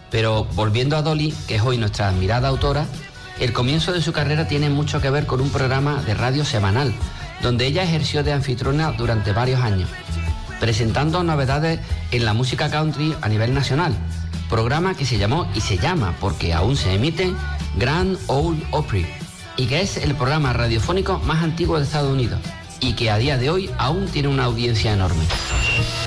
Pero volviendo a Dolly, que es hoy nuestra admirada autora, el comienzo de su carrera tiene mucho que ver con un programa de radio semanal, donde ella ejerció de anfitriona durante varios años, presentando novedades en la música country a nivel nacional, programa que se llamó y se llama, porque aún se emite, Grand Ole Opry, y que es el programa radiofónico más antiguo de Estados Unidos, y que a día de hoy aún tiene una audiencia enorme.